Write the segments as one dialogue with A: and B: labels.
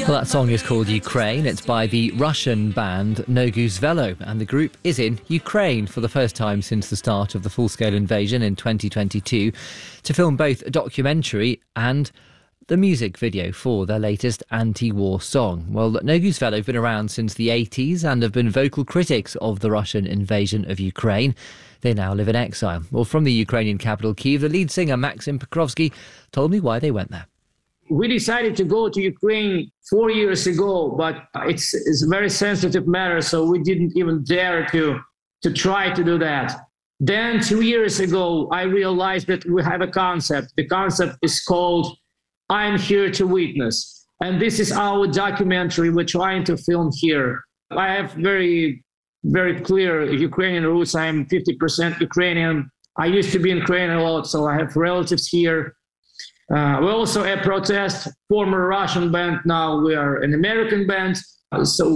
A: Well, that song is called Ukraine. It's by the Russian band Noguz Velo, and the group is in Ukraine for the first time since the start of the full-scale invasion in 2022 to film both a documentary and the music video for their latest anti-war song. Well, Noguz Velo have been around since the 80s and have been vocal critics of the Russian invasion of Ukraine. They now live in exile. Well, from the Ukrainian capital, Kyiv, the lead singer Maxim Pokrovsky told me why they went there.
B: We decided to go to Ukraine 4 years ago, but it's a very sensitive matter, so we didn't even dare to try to do that. Then 2 years ago, I realized that we have a concept. The concept is called I'm Here to Witness. And this is our documentary we're trying to film here. I have very, very clear Ukrainian roots. I'm 50% Ukrainian. I used to be in Ukraine a lot, so I have relatives here. We're also a protest, former Russian band. Now we are an American band. So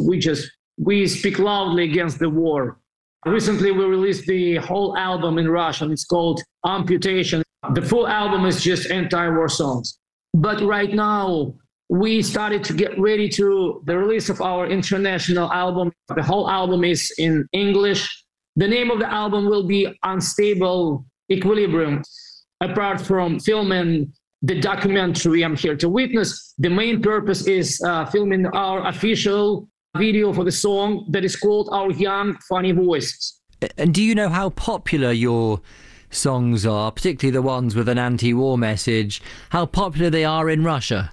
B: we speak loudly against the war. Recently, we released the whole album in Russian. It's called Amputation. The full album is just anti-war songs. But right now, we started to get ready to the release of our international album. The whole album is in English. The name of the album will be Unstable Equilibrium. Apart from filming the documentary I'm Here to Witness, the main purpose is filming our official video for the song that is called Our Young Funny Voices.
A: And do you know how popular your songs are, particularly the ones with an anti-war message, how popular they are in Russia?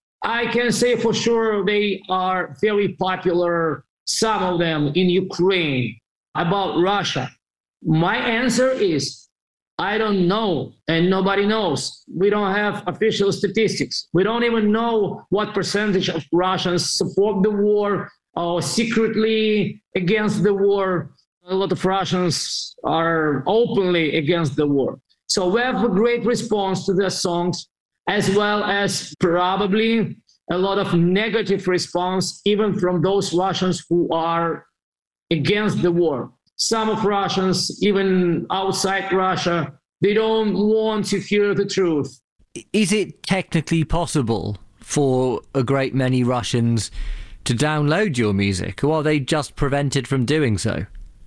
B: I can say for sure they are very popular, some of them in Ukraine. About Russia, my answer is I don't know, and nobody knows. We don't have official statistics. We don't even know what percentage of Russians support the war or secretly against the war. A lot of Russians are openly against the war. So we have a great response to their songs, as well as probably a lot of negative response, even from those Russians who are against the war. Some of Russians, even outside Russia, they don't want to hear the truth.
A: Is it technically possible for a great many Russians to download your music, or are they just prevented from doing so?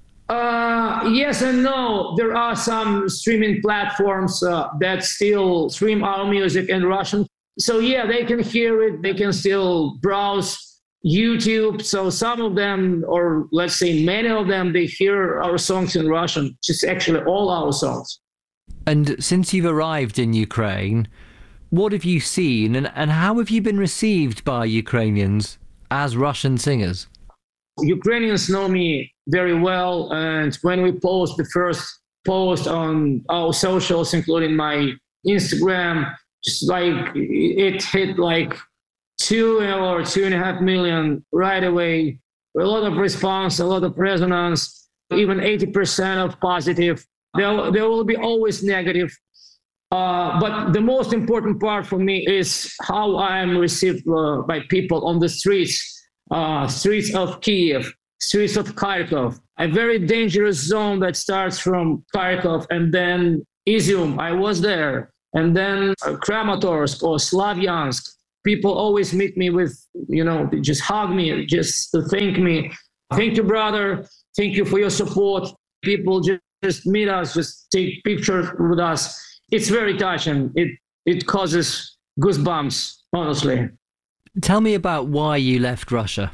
B: Yes and no. There are some streaming platforms that still stream our music in Russian. So yeah, they can hear it. They can still browse YouTube. So some of them, or let's say many of them, they hear our songs in Russian, just actually all our songs.
A: And since you've arrived in Ukraine, what have you seen and how have you been received by Ukrainians as Russian singers?
B: Ukrainians know me very well. And when we post the first post on our socials, including my Instagram, just like it hit like 2 or 2.5 million right away. A lot of response, a lot of resonance, even 80% of positive. There will be always negative. But the most important part for me is how I am received by people on the streets of Kyiv, streets of Kharkov, a very dangerous zone that starts from Kharkov and then Izium, I was there, and then Kramatorsk or Slavyansk. People always meet me with, they just hug me, just to thank me. Thank you, brother. Thank you for your support. People just meet us, just take pictures with us. It's very touching. It causes goosebumps, honestly.
A: Tell me about why you left Russia.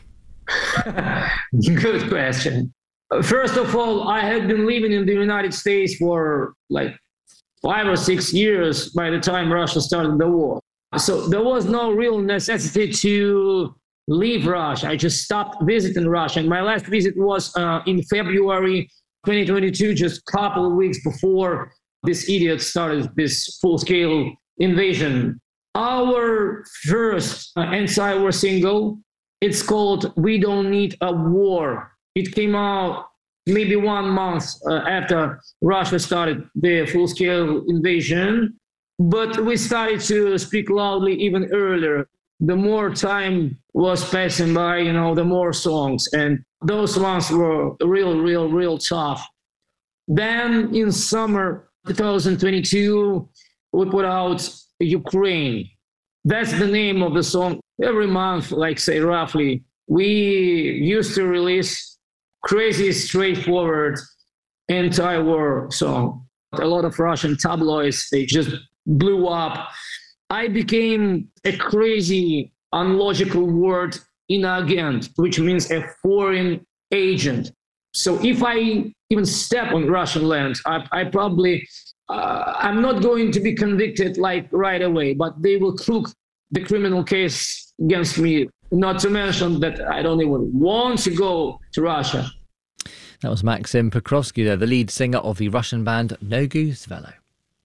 B: Good question. First of all, I had been living in the United States for like 5 or 6 years by the time Russia started the war. So there was no real necessity to leave Russia. I just stopped visiting Russia. And my last visit was in February 2022, just a couple of weeks before this idiot started this full-scale invasion. Our first anti-war single, it's called We Don't Need a War. It came out maybe 1 month after Russia started the full-scale invasion. But we started to speak loudly even earlier. The more time was passing by, the more songs. And those ones were real tough. Then in summer 2022, we put out Ukraine. That's the name of the song. Every month, like say roughly, we used to release crazy, straightforward, anti-war song. A lot of Russian tabloids, they just blew up. I became a crazy, unlogical word inagent, which means a foreign agent. So if I even step on Russian land, I probably, I'm not going to be convicted like right away, but they will cook the criminal case against me, not to mention that I don't even want to go to Russia.
A: That was Maxim Pokrovsky there, the lead singer of the Russian band Nogu Svelo.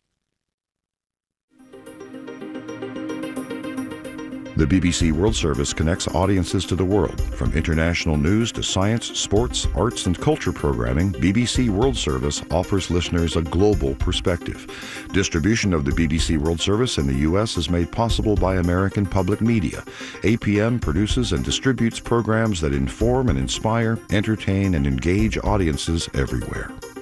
C: The BBC World Service connects audiences to the world. From international news to science, sports, arts and culture programming, BBC World Service offers listeners a global perspective. Distribution of the BBC World Service in the U.S. is made possible by American Public Media. APM produces and distributes programs that inform and inspire, entertain and engage audiences everywhere.